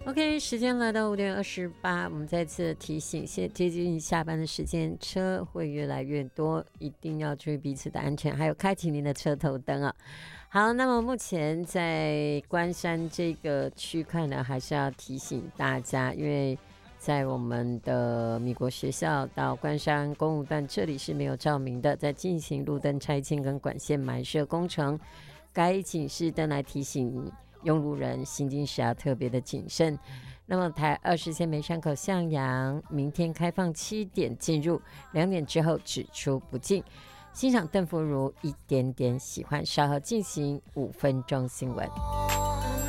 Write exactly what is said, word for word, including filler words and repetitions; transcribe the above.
OK， 时间来到五点二十八，我们再次提醒，现接近下班的时间，车会越来越多，一定要注意彼此的安全，还有开启您的车头灯啊。好，那么目前在关山这个区块呢，还是要提醒大家，因为在我们的米国学校到关山公路段，这里是没有照明的，在进行路灯拆迁跟管线埋设工程，该警示灯来提醒用路人行经时要特别的谨慎。那么台二十线梅山口向阳，明天开放七点进入，两点之后只出不进。欣赏邓福如一点点喜欢，稍后进行五分钟新闻。